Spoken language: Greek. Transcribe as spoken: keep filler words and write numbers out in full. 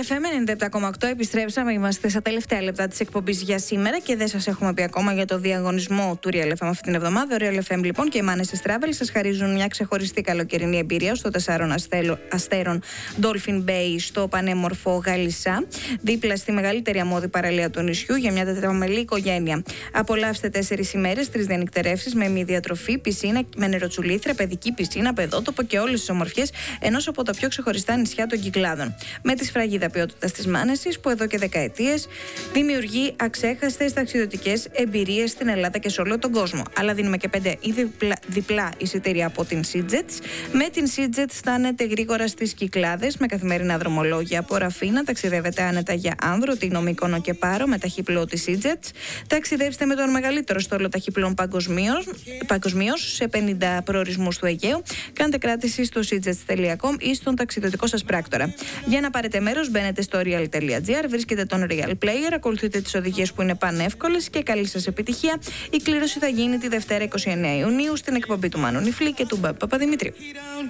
Real εφ εμ ενενήντα επτά κόμμα οκτώ, επιστρέψαμε. Είμαστε στα τελευταία λεπτά της εκπομπής για σήμερα και δεν σας έχουμε πει ακόμα για το διαγωνισμό του Real εφ εμ αυτή την εβδομάδα. Ο Real εφ εμ λοιπόν και οι Μάνεσες Travel σας χαρίζουν μια ξεχωριστή καλοκαιρινή εμπειρία στο τεσσάρων αστέρων Dolphin Bay στο πανέμορφο Γάλισσα, δίπλα στη μεγαλύτερη αμμώδη παραλία του νησιού, για μια τετραμελή οικογένεια. Απολαύστε τέσσερις ημέρες, τρεις διανυκτερεύσεις με μη διατροφή, πισίνα με νεροτσουλήθρα, παιδική πισίνα, παιδότοπο και όλες τις ομορφιές ενός από τα πιο ξεχωριστά νησιά των Κυκλάδων. Με τη σφραγίδα ποιότητας της Μάνεσης, που εδώ και δεκαετίες δημιουργεί αξέχαστες ταξιδιωτικές εμπειρίες στην Ελλάδα και σε όλο τον κόσμο. Αλλά δίνουμε και πέντε ή διπλά, διπλά εισιτήρια από την SeaJets. Με την SeaJets φτάνετε γρήγορα στις Κυκλάδες με καθημερινά δρομολόγια από Ραφίνα. Ταξιδεύετε άνετα για Άνδρο, Τίνο, Μύκονο και Πάρο με ταχύπλο της SeaJets. Ταξιδέψτε με τον μεγαλύτερο στόλο ταχύπλων παγκοσμίως σε πενήντα προορισμούς του Αιγαίου. Κάντε κράτηση στο seajets τελεία com ή στον ταξιδιωτικό σας πράκτορα. Για να πάρετε μέρος, μπαίνετε στο real τελεία gr, βρίσκετε τον Real Player, ακολουθείτε τις οδηγίες που είναι πανεύκολες και καλή σας επιτυχία. Η κλήρωση θα γίνει τη Δευτέρα είκοσι εννέα Ιουνίου στην εκπομπή του Μάνου Νιφλή και του Μπάμπη Παπαδημητρίου.